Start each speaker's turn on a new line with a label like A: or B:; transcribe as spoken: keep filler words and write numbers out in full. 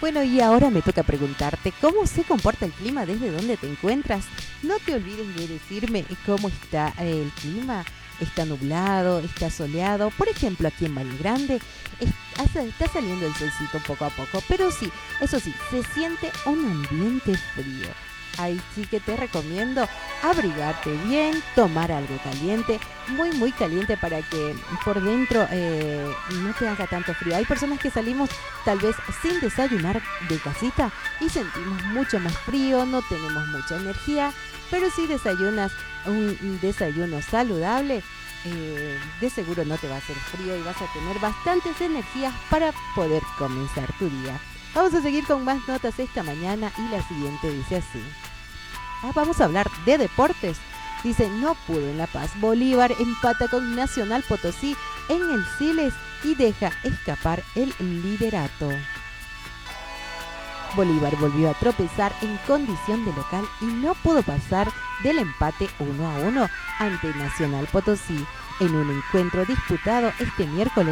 A: Bueno, y ahora me toca preguntarte, ¿cómo se comporta el clima desde donde te encuentras? No te olvides de decirme cómo está eh, el clima. ¿Está nublado? ¿Está soleado? Por ejemplo, aquí en Valle Grande es- hace- está saliendo el solcito poco a poco, pero sí, eso sí, se siente un ambiente frío. Ahí sí que te recomiendo abrigarte bien, tomar algo caliente, muy muy caliente para que por dentro eh, no te haga tanto frío. Hay personas que salimos tal vez sin desayunar de casita y sentimos mucho más frío, no tenemos mucha energía, pero si desayunas un un desayuno saludable, eh, de seguro no te va a hacer frío y vas a tener bastantes energías para poder comenzar tu día. Vamos a seguir con más notas esta mañana y la siguiente dice así. Ah, vamos a hablar de deportes. Dice, no pudo en La Paz. Bolívar empata con Nacional Potosí en el Siles y deja escapar el liderato. Bolívar volvió a tropezar en condición de local y no pudo pasar del empate uno a uno ante Nacional Potosí en un encuentro disputado este miércoles